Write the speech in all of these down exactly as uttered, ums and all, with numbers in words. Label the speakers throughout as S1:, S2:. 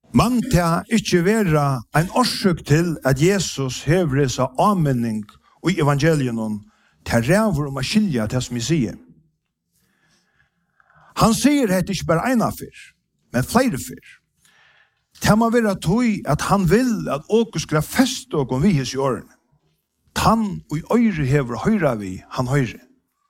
S1: Man ta ikke vera en årsøk til at Jesus hever seg anmenning og i evangelien til ræver om å skilja til som vi sier. Han sier det ikke bare ena fyr, men flere fyr. Det må være tog at han vil at åker skulle feste og vi hos i årene. Tann og i øyre hever høyre vi, han høyre.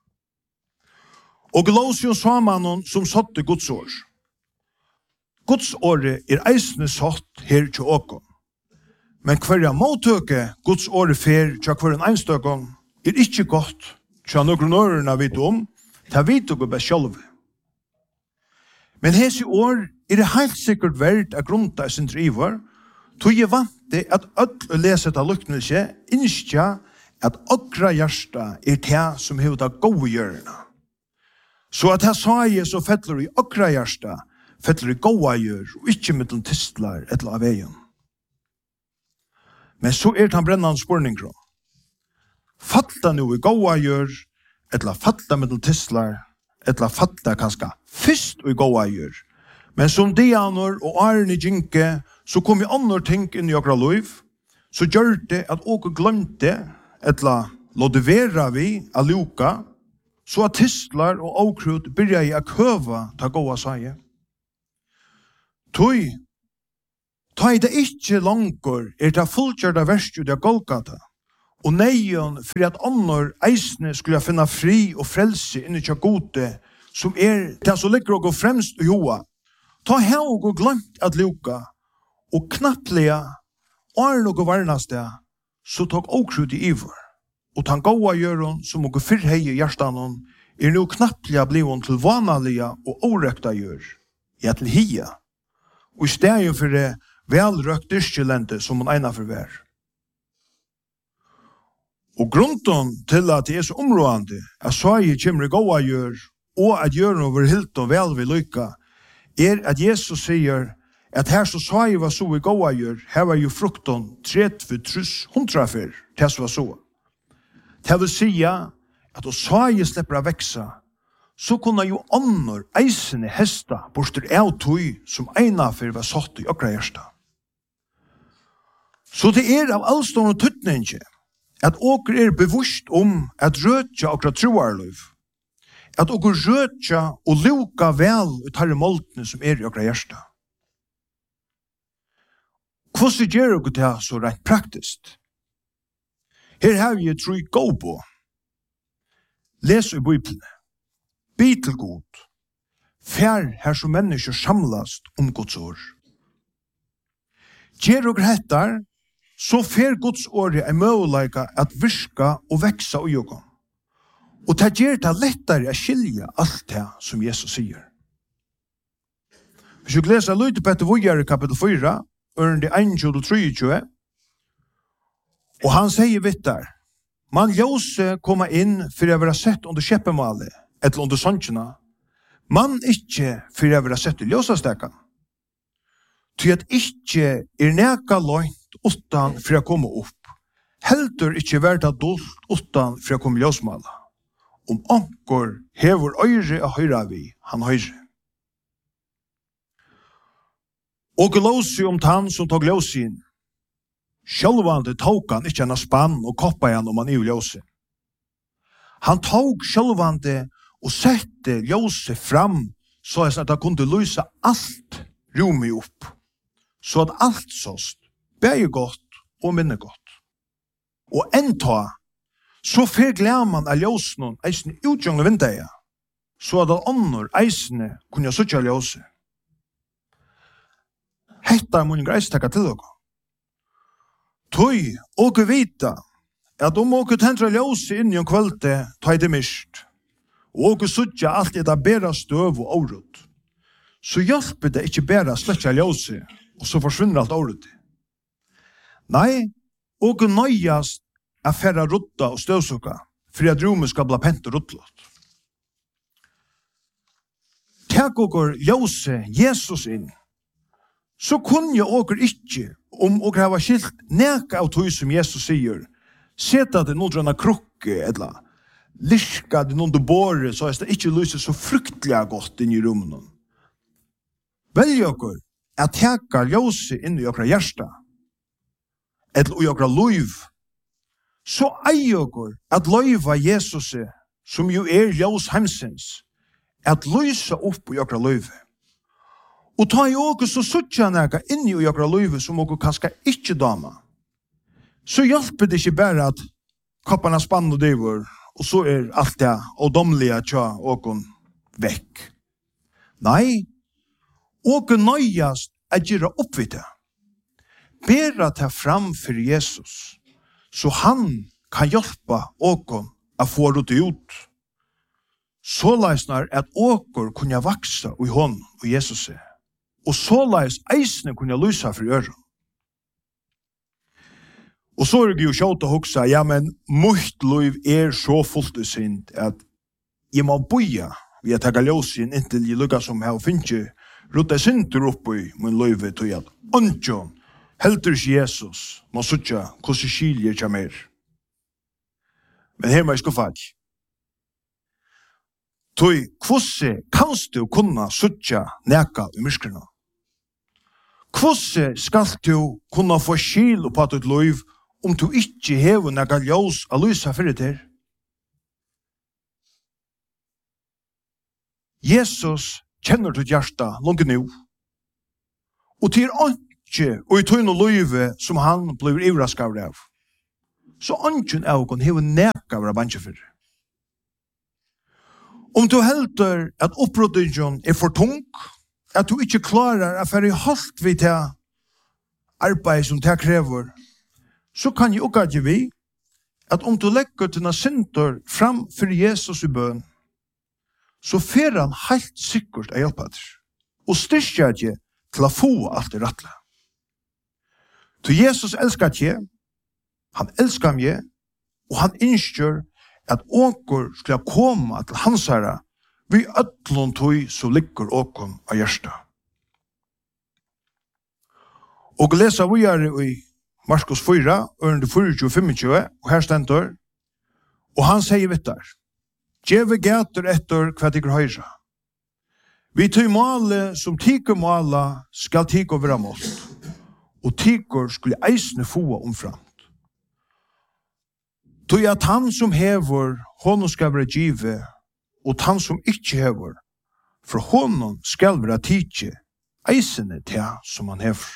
S1: Og lås jo sammen som satte Guds år. Guds året er eisende satt her til åken. Men hver måttøke Guds året fer til hver en einstøkken er ikke godt til noen årene vet om, til vet dere best selv. Men hese år er det helt sikkert verdt av grunta i sin driver, tog jeg vant det at ødel å lese av luktelse, innskja at okra hjärsta er det som hever det gode hjørne. Så at jeg sa jeg så fettler i okra hjärsta, fettler i gode gjør, og ikke mellom tistlar etter av veien. Men så er det han brennende spørninger. Fatta nu i gode gjør, etter fatta mellom tistlar, etter fatta kanskje først i gode gjør. Men som Dianor og Arne Jinke, så kom jeg andre ting inn i okra liv, så gjør det at åker glemte, etter låde vera vi av luka, så at tistlar og avkrut byrja i å køva ta gåa seg. Tøy, ta i det ikke langer er det fullkjørda verst ut av Golgata, og neion for at annor eisne skulle finna fri og frelse inni tja gode, som er det som ligger og går fremst i hoa. Ta heg og glemt at luka, og knapplega, og er noe varnaste, så tok åkrut i ivor. Og tan gåa gjøren som og fyrhei i hjertanen, er nå knapplega blivon til vanalige og årekta gjør, ja til hia, og i stedet for det velrøkt dyrkjelente som man egnar for vær. Og grunden til at det er så områdende, at Sverige kommer i gåa gjør, og at gjøren over hilt og vel vil lykka, er at Jesus sier at her så Sverige var så i gåa gjør, her var jo frukten tretve trus hundra fyr, til så var så. Det vil si at å Sverige slipper å veksa, så kunne jo annor eisene hesta borster av tøy som ena fyr var satt i okra hjärsta. Så det er av allstående tøtninge at åker er bevusst om at røtja okra troarløv, at åker røtja og luka vel ut herre måltene som er i okra hjärsta. Hvordan gjør dere det så rent praktisk? Her har vi tro i gå på. Les i Bibelen. Be til god. Fær her som mennesker samlast om Guds år. Gjør dere hettar, så fer Guds året er mulighet at virka og veksa og jobba. Og det gjør det lettere å skilja alt det som Jesus sier. Hvis du leser Løyte Petter Vujare kapitel fyra, ørn det ene og tre, og han sier vitt der, man ljøse komme inn for å være sett under kjeppemalet, eller under sannsjene, man ikke for å være sett i ljøsestekken. Til at ikke er neka løgnt utan for å komme opp, heldur ikke vært adult utan for å komme ljøsmalet. Om anker hever øyre og høyre vi, han høyre. Og låsi om tann som tog låsin. Sjølvande tog han ikke en spann og koppa igjen om han i låsi. Han tog sjølvande og sette låsi fram så at han kunne lyse alt rommet opp. Så at alt såst, begge godt og minne godt. Og enta, så fer glemman av låsen eisne utgjøngle vindeia, så at annor eisne kunne suttja låsi. Hetta mun greis takka til okkur. Tøy, okkur vita, at om okkur tendra ljósi inn i om kvölde, ta i det mist, og okkur suttja alt i det bera støv og årut, så hjelper det ikkje bera slekja ljósi, og så forsvinner alt årut. Nei, okkur nøyast er færra rutta og støvsuka, for at rommet skal bli pent og ruttlott. Takk okkur ljósi Jesus inn, så kunne jeg åker ikke, om åker hava skilt neka av tog som Jesus sier, seta det noen drønne krukke, eller lirka det noen du båre, så er det ikke lyser så fruktelig godt inn i rommet. Velg åker at teka ljósi inn i okra hjärsta, eller i okra liv, så eier okkur at loiva Jesus, som jo er ljós heimsins, at lysa upp i okra liv. Og ta i okkur så suttja nega inn i okra liv som okkur kanskje ikkje dama. Så hjelper det ikke bare at kopparna spann og driver, og så er alt det ådomlige tja okkur vekk. Nei, okkur nøyast er gira oppvite. Bera ta fram for Jesus, så han kan hjelpa okkur a få det ut. Så leisnar at okkur kunna vaksa i hånd og Jesus er. Og så leis eisne kunna lysa for øren. Og så er det jo kjøtt å huksa, ja, men mitt liv er så fullt og synd at jeg må boja ved å ta ljósin inntil jeg lukka som jeg finner rutta synder opp i min liv til at åndjon heldur ikke Jesus må sutja hvordan skiljer ikke mer. Men her må jeg skuffa ikke. Tui, hvordan kanst du kunna sutja neka i myrskrena? Hvordan skal du kunna få skil på ditt liv om du ikke hever neka ljós a lysa fyrir til? Jesus kjenner ditt hjärsta langt nu. Og til ikke og i tøyne livet som han blir ivraskavd av. Så anken av okon hever neka vara banche fyrir. Om du helter at opprådningen er for tung, at du ikke klarer at være holdt vid til arbeid som det krever, så kan jeg også ikke vi at om du legger dine synder fram for Jesus i bøn, så fer han helt sikkert å hjelpe deg, og styrker deg til å få alt det rettle. Så Jesus elsker deg, han elsker meg, og han innskjør at åker skulle komme til hans herre, vi ødlån tog så ligger åken av hjertet. Og lesa vi er i Marskos fyra, ørende fyrtjue femtjue, og her stender, og han sier vitt der, «Gjeve gater etter hva tykker høyre. Vi tog male som tykker male skal tykker være målt, og tykker skulle eisne få omframt. Tog at han som hever, honom skal være givet, og han som ikke hever, for honom skal være tidje, eisene til som han hever.»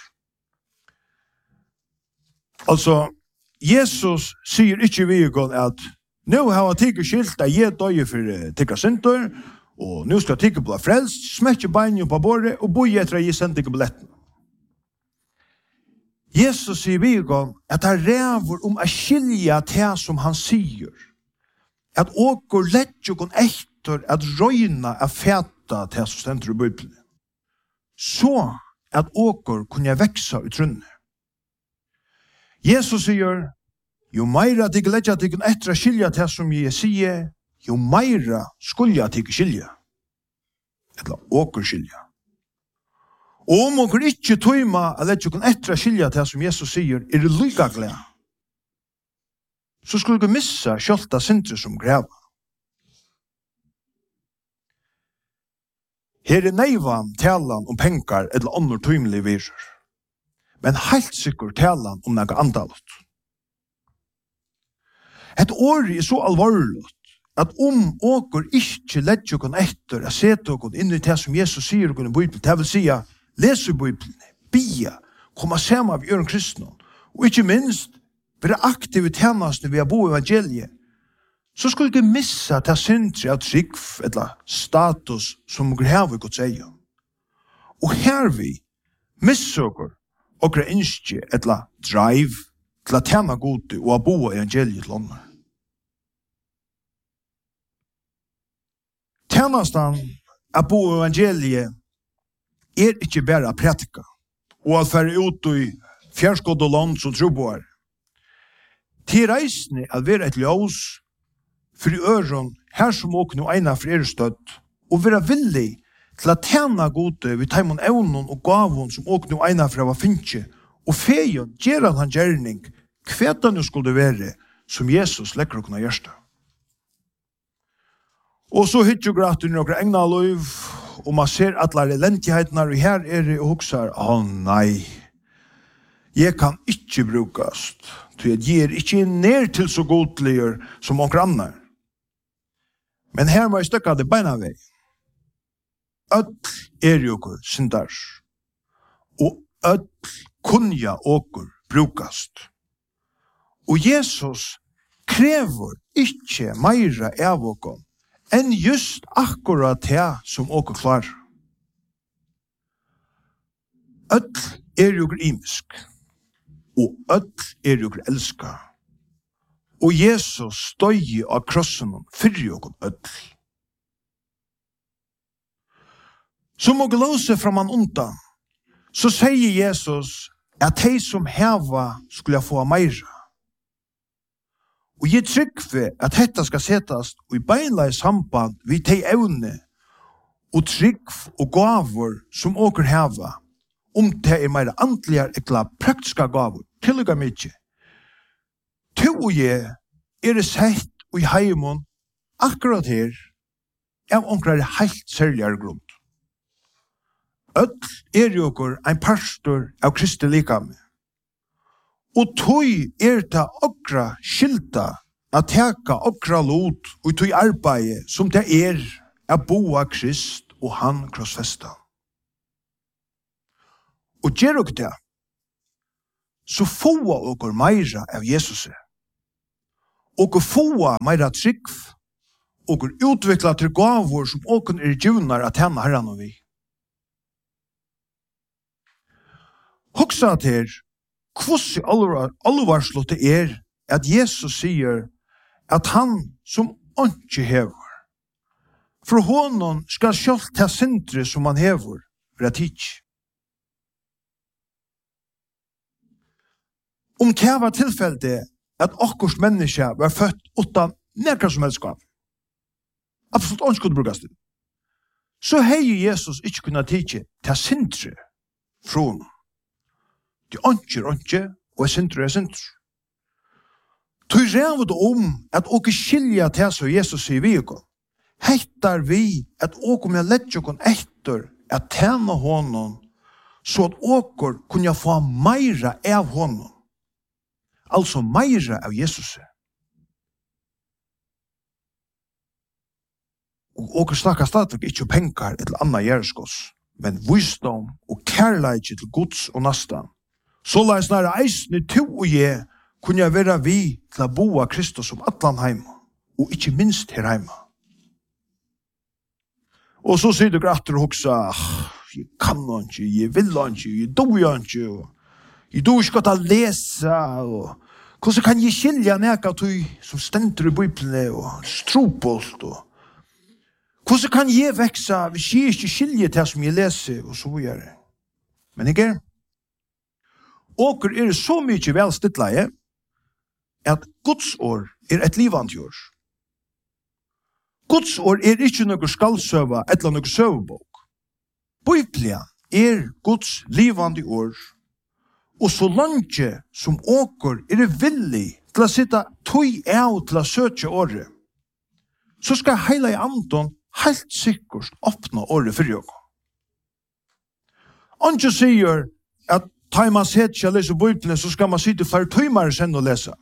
S1: Altså, Jesus sier ikke vi at nå har jeg tikket skilt at jeg døye for tikket synder, og nå skal tikket bli frelst, smekke beinen på båret, og bo etter at jeg sendte ikke billetten. Jesus sier vi at han ræver om å skilja til som han sier, at åker lett jo kun etter at røyna er feta til som stender i Bibelen, så at åker kunne veksa i trunnet. Jesus sier, jo meira tig letja tig etter skilja til som jeg sier, jo meira skulja tig skilja. Eller åker skilja. Og om åker ikke tøyma a letja etter skilja til som Jesus sier, er det lykka glede. Så skulle du missa kjolta sindre som greva. Her er neivan talan om penkar eller annor tøymelig viser. Men helt sikkert talan om nega andalut. Et år er så alvorlig at om åker ikke letjer okon etter å sete okon inn i det som Jesus sier okon i Bibelen, det vil si lese Bibelen, bia, komme sammen av øren kristne, og ikke minst være aktive tjenestene ved å bo i evangeliet, så skulle ikke missa til syndre av trygg eller status som okon har vi godt sier. Og her vi missa okon okra innskje etla drive til at tjena gode og a bo evangeliet lånne. Tjenastan a bo evangeliet er ikke bare a pratika og at færre ut i fjærskådd og land som troboar. Til reisene at være et ljós for i øron her som åkne og eina for er støtt og være villig til at tjena gode vi taimon evnon og gavon som åkne og eina fra var finnje, og fejon gjeran han gjerning kveta nu skulle være som Jesus lekker okna hjärsta. Og så hitt jo gratt under okra egna liv, og man ser alle elendighetene, og her er det og husker, å oh, nei, jeg kan ikke brukes, så jeg gir ikke ned til så godlige som noen andre. Men her må jeg støkke det beina vei. Øtt er jo ikke synders, og øtt kunja åker brukast. Og Jesus krever ikke meira av åker enn just akkurat det som åker klarer. Øtt er jo imisk, og øtt er jo elska. Og Jesus støy av krossen fyrir jo øtt. Som å glåse fra man undan, så sier Jesus at de som heva skulle få meira. Og jeg trykker at dette skal settes i beila i samband vid de evne og trygg og gaver som åker heva, om det er mer andlige eller praktiske gaver, tillegger mye. To og jeg er det sett og i heimen akkurat her av omkring helt særligere grunn. Øtt er jo en pastor av Kristi likame. Og tog er det okra skilta at teka okra lot og tog arbeid som det er å bo av Krist og han krossfesta. Og gjør dere det, så få dere meira av Jesus. Og få meira trygg, og utvikla til gaver som dere er givnar at henne herren og vi. Hoksa til hvordan alvarslått det er at Jesus sier at han som ikke hever, for honom skal selv ta sindre som han hever, være tids. Om det var tilfellet at okkurs menneske var født utan nekra som helst gav, absolutt ønsket brukast det, så hei Jesus ikke kunnet tidsje ta sindre fra honom. De ønsker ønsker, og er sindre er sindre. Tog rævd om at åker skilja til så Jesus sier vi ikke. Hettar vi at åker med lett jokken etter at tjene honom, så at åker kunne få meira av honom. Altså meira av Jesus. Og åker snakker stadig ikke penger eller annet gjerskås, men visdom og kærleik til Guds og nastan. Så la jeg snarere eisne to og jeg kunne være vi til å bo av Kristus som atlan heima, og ikke minst her heima. Og så sier du gratter og hoksa, jeg kan ikke, jeg vil ikke, jeg doer ikke, jeg doer ikke godt å lese, og hvordan kan jeg skilja neka tog som stender i Bibelen og stropolt, og hvordan kan jeg veksa hvis jeg ikke skiljer til som jeg leser, og så gjør det. Men ikke? Åker er så mye velstittleie at Guds år er et livant jord. Guds år er ikke noe skallsøva eller noe søvebok. Bibelen er Guds livande år, og så langt som åker er villig til å sitte tøy av til å søke året, så skal hele anden helt sikkert åpne året for åker. Andre sier at tar man sett til å lese Bibelen, så skal man sitte flere timer sen å lese.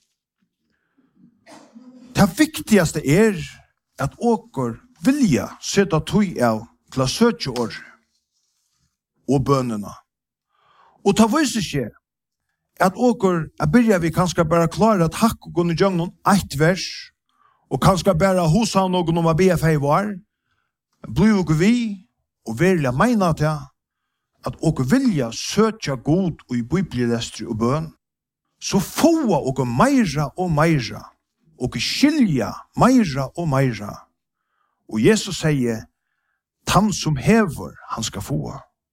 S1: Det viktigaste er at åker vilja sette tøy av til å søke året og bønene. Og ta viser ikke at åker er byrja vi kanskje bare klare at hakk og kunne gjøre noen eit vers, og kanskje bare hos han noen om å be fei var, blir jo vi, og verlig meina til at åker vilja søtja god og i bibelestri og bøn, så få åker meira og meira, åker skilja meira og meira. Og Jesus sier, han som hever, han skal få.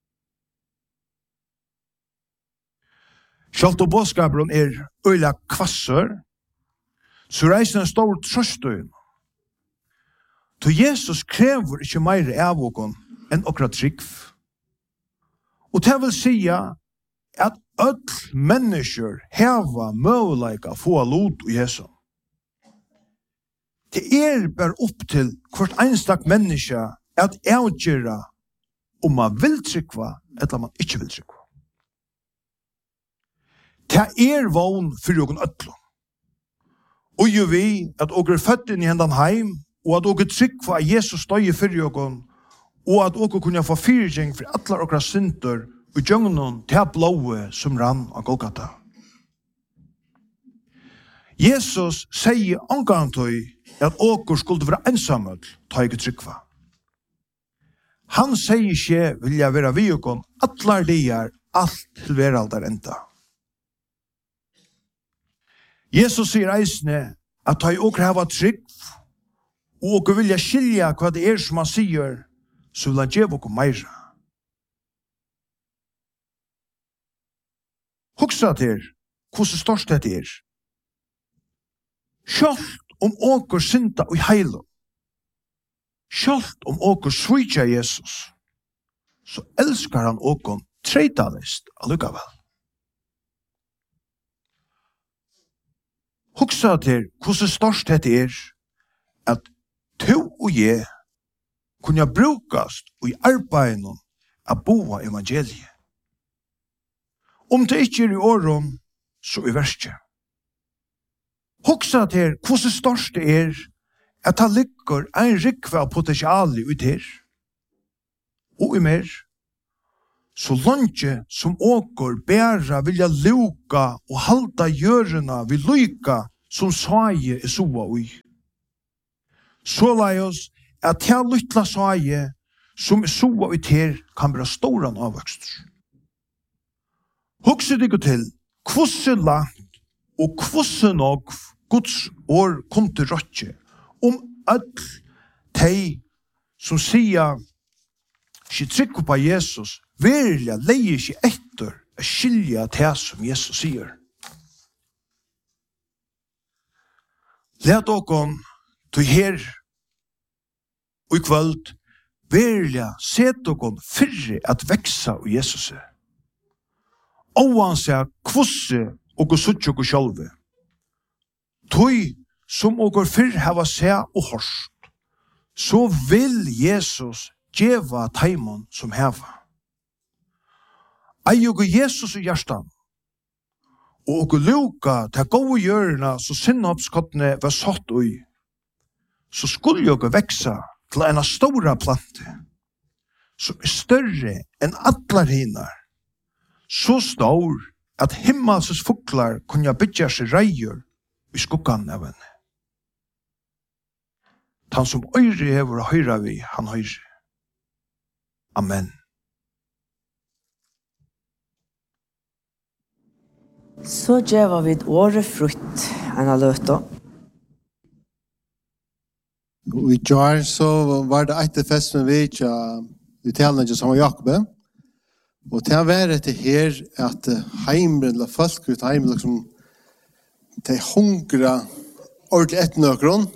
S1: Sjalt og bådskaperen er øyla kvasser, så reiser en stor trøstøyen. Så Jesus krever ikke meira av åken enn okra trygg. Og det vil si at alle mennesker heva møvelega få lot og Jesus. Det er bare opp til hvert eneste menneske at avgjøre om man vil trykva eller man ikke vil trykva. Det er vogn for jokken øtlo. Og jo vi at åker er født inn i hendan heim, og at åker trykva at Jesus støye for jokken, og at åker kunne få fyrirgjeng for atler åkra synder og djøgnen til blåe som rann av Golgata. Jesus sier angantøy at åker skulle være ensamhet ta ikke trykva. Han sier ikke vilja være vi jokken atler dier alt til veraldar enda. Jesus sier eisne at ta i åker hava trygg og åker vilja skilja hva det er som han sier, så vil han gjøre åker meira. Hugsa til hvordan størst det er. Sjalt om åker synda og heilo, sjalt om åker svitja Jesus, så elskar han åker treitalist allukavel. Hugsa til hvordan størst det er at to og jeg kunne brukast i arbeiden av boa evangeliet. Om det ikke er i åren, så i verste. Hugsa til hvordan størst det er at det ligger en rikve av potensiali ut her, og i mer, så langt som åker bæra vilja luka og halda gjørena vi luka som saie er soa ui. Så lai oss at ta lytla saie som er soa ut her kan bli storan avvøkst. Hugsa deg til hvordan langt og hvordan nok Guds år kom til røtje om all tei som sier ikke trykk på Jesus verilig leier ikke etter å skilja det som Jesus sier. Let okon til her og i kvöld verilig set okon fyrre at veksa av Jesus. Oansett kvosse og suttje og sjálve. Tøy som okor fyrr hava seg og horst, så vil Jesus djeva taimon som heva. Ei og Jesus i hjertan, og okkur luka til gode hjørna så sinnhoppskottene var satt ui, så skulle okkur veksa til en stora plante, som er større enn atlar hinar, så stor at himmelses fuglar kunne bytja seg reier i skuggan av henne. Han som øyre hever og høyre vi, han høyre. Amen.
S2: Så gjør vi et åre frutt enn av løtta.
S3: I jar så var det etter fest med vi ikke i talene som var Jakob. Og til å være etter her at heimen eller folk ut heimen liksom de hungre ordentlig etter noen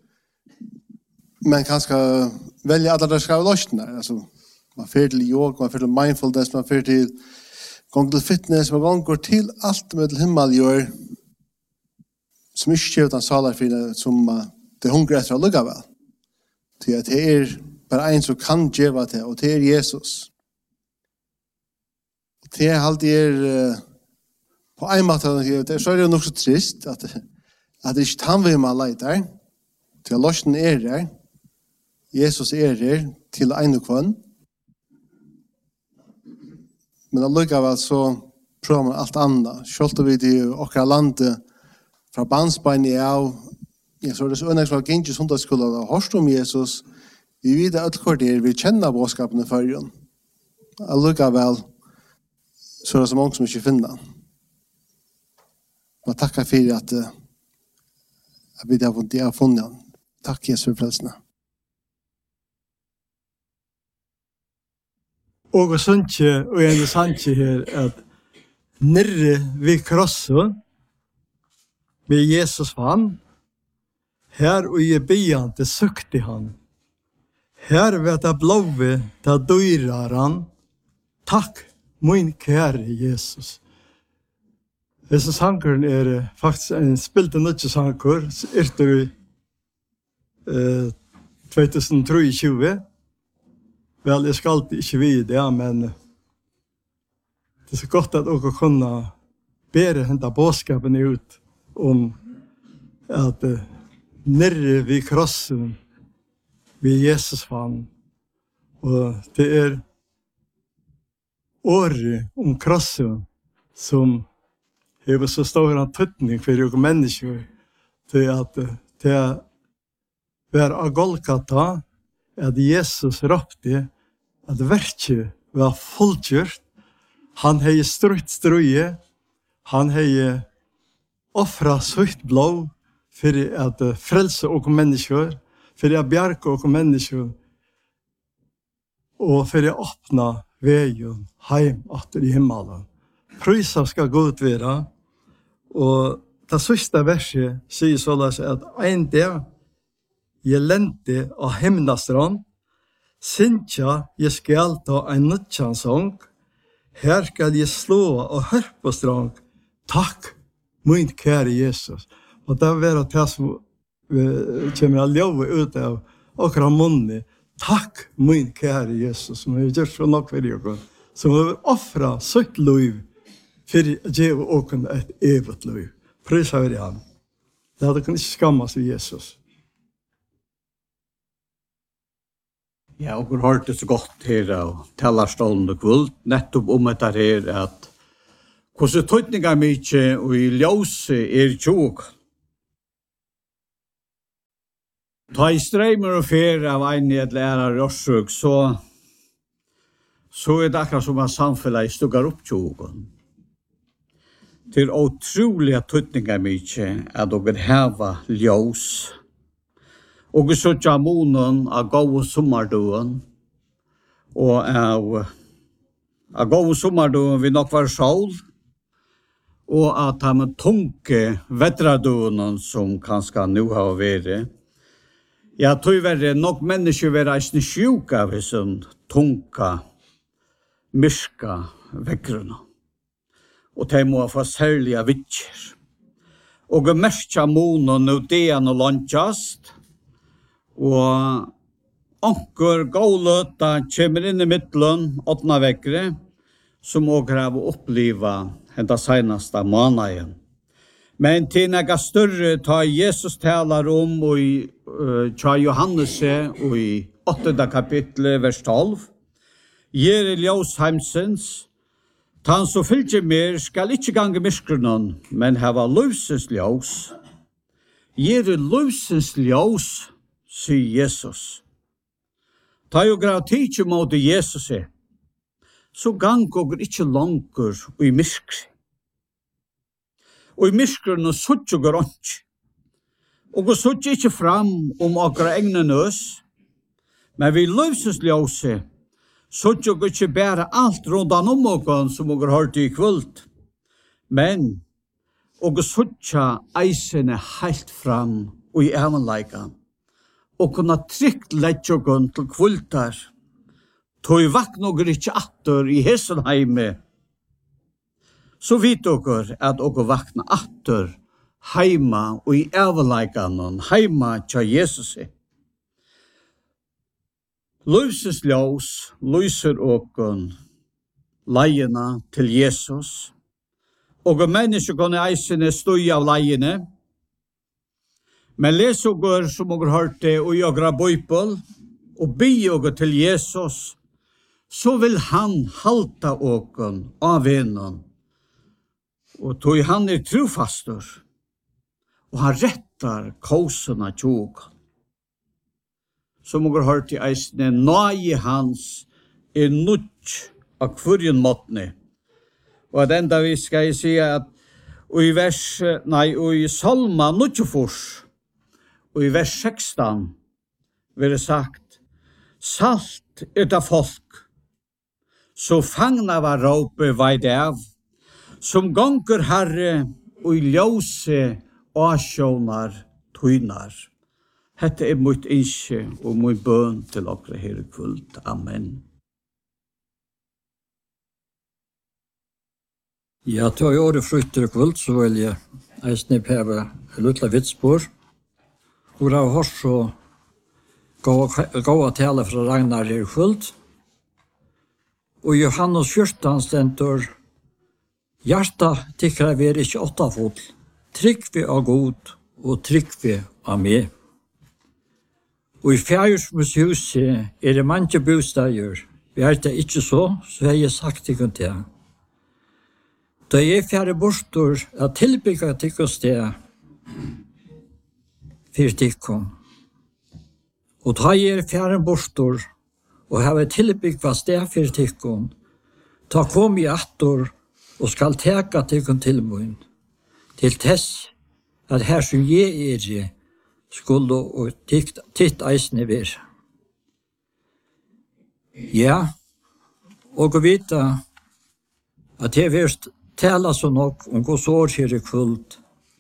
S3: men kanskje velge at det skal være løsene. Altså, man fører til yoga, man fører til mindfulness, man fører til gang til fitness, man går til alt med til himmel gjør som ikke skjer utan salarfine som uh, det hungrer etter å lukke vel. Til at det er bare en som kan gjøre det, og det er Jesus. Det er alltid er uh, på en måte, så er det jo nok så trist at, at det ikke han vil med alle der, til at løsene er der, Jesus er der til en og kvann. Men allikevel så prøver man alt annet. Selv om vi til okra landet fra bandsbeinet av, ja, så er det så ønne som har gynnt i sundagsskolen og hørst om Jesus, vi vet at alt det er, vi kjenner bådskapen i førjen. Allikevel så er det så mange som ikke finner. Men takk for at uh, vi har funnet han. Takk Jesus for frelsene.
S4: Og sånne, og en sannsje her, at nere ved krosset, med Jesus vann, her og i byen til søkte han. Her vet jeg blåve, til døyrer han. Takk, min kære Jesus. Disse sangeren er faktisk en spilte nødje sanger, etter uh, tjuetre. vel, jeg skal alltid ikke vide det, men det er så godt at dere kunne bære hente båtskapen ut om at uh, nere vid krossen vid Jesus fann. Og det er året om krossen som har så stor en tøtning for dere mennesker til at det var av Golgata at Jesus råpte at verket var fullgjort. Han hei strutt strøye, han hei offra sitt blod for at frelse og mennesker, for at bjerke og mennesker, og for at åpne veien heim atter i himmelen. Prøysa skal godt være, og det siste verset sier således at en dag jeg lente av himnastrand, Sintja, jeg skal ta en nødtjansong, her skal jeg slå og høre på strang. Takk, min kære Jesus. Og det er det til som kommer å leve ut av akkurat munnen. Takk, min kære Jesus, som har gjort så nok for dere, som har offret sitt liv for å gjøre dere et evigt liv. Prøys høyre han. Det hadde kan ikke skammes i Jesus.
S5: Ja, og vi har det så godt her av talerstolen og kvult, nettopp om etter her, at hvordan tøytninger mye og i ljøse er tjog. Ta i streimer og fer av en edlærer rørsøk, så, så er det akkurat som at samfunnet stugger opp tjogen. Det er utrolig tøytninger mye at dere heva ljøs. Og vi så tja månen av gode sommarduen, og av, av gode sommarduen vi nok var sol, og at han med tunke vettraduen som kanskje nå har vært. Jeg tror det nok mennesker vil reisende sjuk av sånn tunka, myrka vekkrene. Og de må få særlige vittjer. Og vi merker månen og det er noe landkjast, og anker gåløta kommer inn i midtelen, åttende vekkere, som også har opplevd henne seneste måneden. Men til noe større tar Jesus taler om og i uh, Johannes og i åttende kapittel, vers tolv. Gjør ljøs heimsens, ta han så fylke mer, skal ikke gange myskronen, men hava løsens ljøs. Gjør løsens ljøs, sier Jesus. Ta jo grav tidsi mot Jesus er, så gang og ikke langer og i myskri. Og i myskren og sutt og grønt. Og vi sutt ikke fram om akkurat egne nøs, men vi løses ljøse, sutt og ikke bære alt rundt an om okken som vi har hørt i kvult. Men, og vi sutt eisene helt fram og i evenleikan. Og kunne trygt lette oss til kvultar. Tog vakna og ikke atter i Hesenheime. Så vet dere at dere vakna atter heima og i everleikanen, heima til Jesus. Løses ljøs, løser dere leiene til Jesus. Og mennesker kunne eisene støy av leiene. Men les dere som dere hørte og gjør bøypel, og be dere til Jesus, så vil han halta dere av vennen. Og tog han er trofastor, og han rettar kåsene tjog. Som dere hørte i eisene, nøye hans er nødt av kvarjen måttene. Og at enda vi skal si at og i vers, nei, og i salma nødt fors, og i vers sekstan vil det sagt, salt er det folk, så fangna var råpe veid av, som gonger herre og i ljøse asjonar tøynar. Hette er mot innskje og mot bøn til dere her i kvult. Amen.
S6: Ja, til å gjøre flytter i kvult, så vil jeg eisne pæve luttla vitsbord. Og det har hørt så gå og tale fra Ragnar her i kvult. Og Johannes fjorton stendur, hjarta tykkara ver ikkje åttafull, trygg vi av god og trygg vi av meg. Og i fjærsmushuset er det mange bostader. Vi er det ikke så, så har jeg sagt til kun til. Da jeg fjerde borster at tilbygga til kun sted, for tikkum. Og da jeg er fjerde borster, og har tilbygga sted for tikkum, ta kom i attor, og skal teka tikkum til mun, til tess at her som jeg er i, skulle og titt, titt eisne være. Ja, og å vite at jeg vil tala så nok om hos år her i kvult.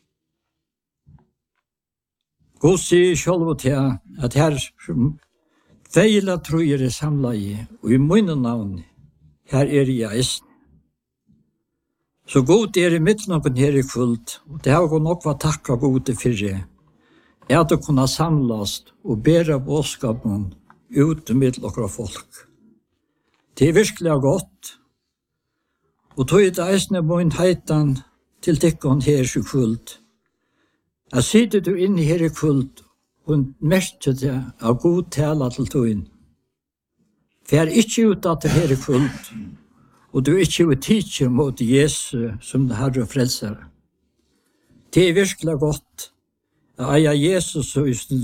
S6: God sier selv til at her feila tror jeg er samlet i, og i mine navn, her er jeg eisen. Så god er i midtnokken her i kvult, og det har jeg nok vært takka gode for det, er at det kunne samlast og bære bådskapen ut med dere folk. Det er virkelig godt, og tog et eisne min heitan til tikkene her i kvult. Jeg sitter du inn her i kvult, og merker det av god tala til togjen. For jeg er ikke ut av det her i kvult, og du er ikke ut tidsje mot Jesus som det herre og frelser. Det er virkelig godt, at jeg er Jesus og